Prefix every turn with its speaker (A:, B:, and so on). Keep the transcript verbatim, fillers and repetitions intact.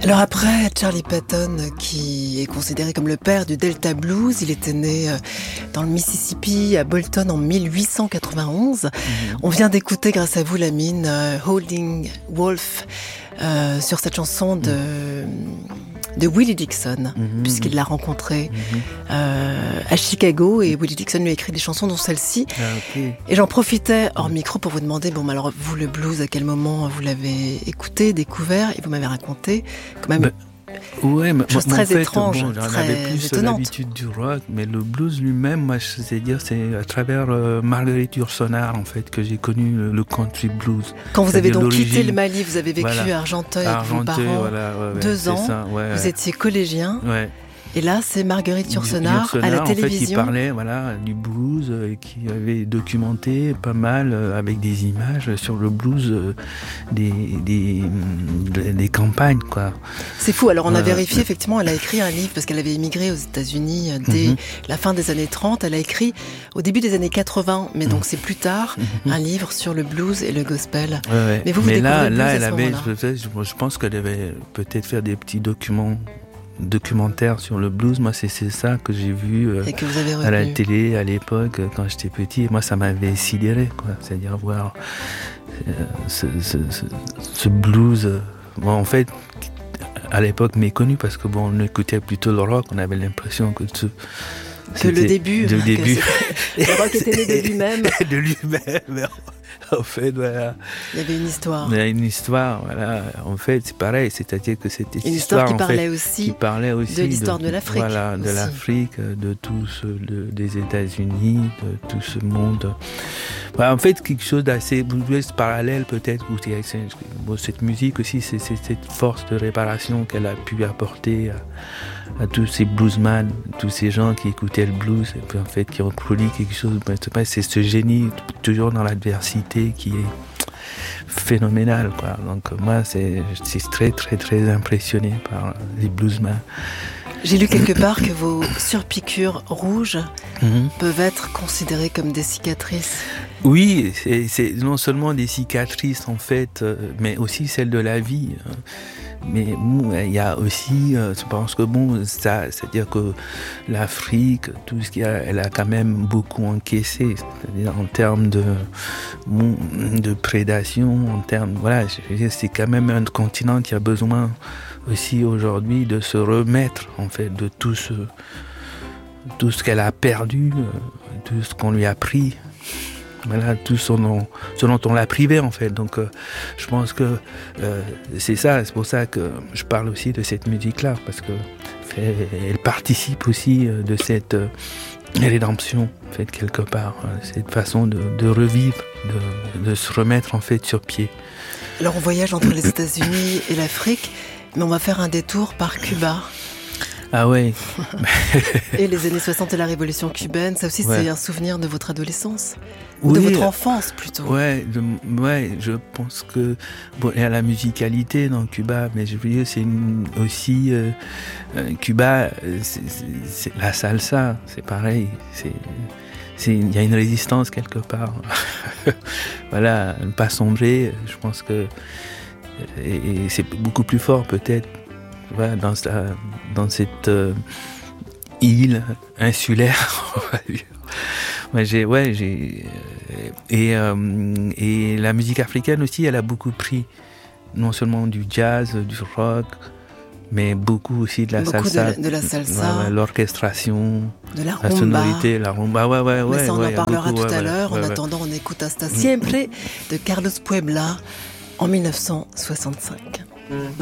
A: Alors après, Charlie Patton, qui est considéré comme le père du Delta Blues, il était né dans le Mississippi, à Bolton, en dix-huit cent quatre-vingt-onze. Mm-hmm. On vient d'écouter, grâce à vous, Lamine, uh, Holding Wolf, euh, sur cette chanson de... Mm. de Willie Dixon, mmh, puisqu'il l'a rencontré mmh. euh, à Chicago, et Willie Dixon lui a écrit des chansons, dont celle-ci. Ah, okay. Et j'en profitais hors micro pour vous demander, bon, alors vous, le blues, à quel moment vous l'avez écouté, découvert, et vous m'avez raconté quand même... Ben...
B: Ouais, mais
A: chose
B: moi,
A: très
B: en fait,
A: étrange,
B: bon, j'en
A: très
B: avais plus
A: étonnante.
B: l'habitude du rock, mais le blues lui-même, moi, je sais dire, c'est à travers euh, Marguerite Yourcenar, en fait, que j'ai connu le, le country blues.
A: Quand vous avez donc quitté le Mali, vous avez vécu
B: voilà.
A: à Argenteuil
B: à
A: avec vos
B: Argenteuil,
A: parents,
B: voilà, ouais, ouais,
A: deux ans,
B: ça, ouais,
A: vous
B: ouais.
A: étiez collégien.
B: Ouais.
A: Et là, c'est Marguerite Yourcenar à la télévision.
B: En fait, qui parlait voilà, du blues et qui avait documenté pas mal euh, avec des images sur le blues euh, des, des, des, des campagnes, quoi.
A: C'est fou. Alors, on a euh, vérifié, effectivement, elle a écrit un livre parce qu'elle avait émigré aux États-Unis dès mm-hmm. la fin des années trente. Elle a écrit au début des années quatre-vingts, mais donc c'est plus tard, mm-hmm. un livre sur le blues et le gospel.
B: Ouais, ouais.
A: Mais vous, vous
B: mais
A: découvrez
B: là,
A: le blues
B: là,
A: à
B: elle
A: ce
B: avait,
A: moment-là.
B: je, je pense qu'elle avait peut-être fait des petits documents. documentaire sur le blues, moi c'est, c'est ça que j'ai vu euh,
A: et que vous avez
B: à la télé à l'époque quand j'étais petit, et moi ça m'avait sidéré, quoi. C'est-à-dire voir euh, ce, ce, ce, ce blues euh, bon, en fait à l'époque méconnu, parce que bon, on écoutait plutôt le rock, on avait l'impression que ce,
A: que le début,
B: de début.
A: le rock était né de lui-même.
B: de lui-même. En fait, voilà.
A: Il y avait une histoire.
B: Il y a une histoire, voilà. En fait, c'est pareil, c'est-à-dire que c'était
A: une histoire, histoire qui,
B: en
A: parlait
B: fait,
A: aussi
B: qui parlait aussi
A: de l'histoire de, de l'Afrique.
B: Voilà, de
A: aussi.
B: l'Afrique, de tout ce, de, des États-Unis, de tout ce monde. Voilà, en fait, quelque chose d'assez parallèle peut-être. Bon, cette musique aussi, c'est, c'est cette force de réparation qu'elle a pu apporter à, à tous ces bluesmen, tous ces gens qui écoutaient le blues, et puis en fait qui ont produit quelque chose. C'est ce génie toujours dans l'adversité qui est phénoménal, quoi. Donc moi, c'est, je suis très très très impressionné par les bluesmen.
A: J'ai lu quelque part que vos surpiqûres rouges
B: mm-hmm.
A: peuvent être considérées comme des cicatrices.
B: Oui, c'est, c'est non seulement des cicatrices en fait, euh, mais aussi celles de la vie. Mais bon, il y a aussi, euh, je pense que bon, ça, c'est-à-dire que l'Afrique, tout ce qu'il y a, elle a quand même beaucoup encaissé, c'est-à-dire en termes de, bon, de prédation, en termes, voilà, je veux dire, c'est quand même un continent qui a besoin aussi aujourd'hui de se remettre en fait de tout ce, tout ce qu'elle a perdu, tout ce qu'on lui a pris. Voilà, tout ce dont, ce dont on l'a privé en fait. Donc euh, je pense que euh, c'est ça, c'est pour ça que je parle aussi de cette musique-là, parce que elle, elle participe aussi de cette euh, rédemption en fait, quelque part, cette façon de, de revivre, de, de se remettre en fait sur pied.
A: Alors on voyage entre les États-Unis et l'Afrique, mais on va faire un détour par Cuba.
B: Ah ouais.
A: Et les années soixante et la révolution cubaine, ça aussi ouais. c'est un souvenir de votre adolescence, ou
B: oui,
A: de votre enfance plutôt.
B: Ouais, de, ouais, je pense que bon, il y a la musicalité dans Cuba, mais je veux dire c'est une, aussi euh, Cuba, c'est, c'est, c'est la salsa, c'est pareil, c'est c'est il y a une résistance quelque part. Voilà, ne pas sombrer, je pense que et, et c'est beaucoup plus fort peut-être. Voilà, dans, sa, dans cette euh, île insulaire, on va dire. Ouais, j'ai, ouais, j'ai, euh, et, euh, et la musique africaine aussi, elle a beaucoup pris, non seulement du jazz, du rock, mais beaucoup aussi de la
A: beaucoup
B: salsa.
A: De, de la salsa.
B: Ouais, ouais, l'orchestration,
A: de la,
B: la sonorité, la rumba, ouais, ouais, ouais.
A: Mais ça, on
B: ouais,
A: en parlera
B: beaucoup,
A: tout
B: ouais,
A: à l'heure.
B: ouais,
A: en
B: ouais,
A: attendant, on écoute Hasta Siempre de Carlos Puebla en dix-neuf cent soixante-cinq.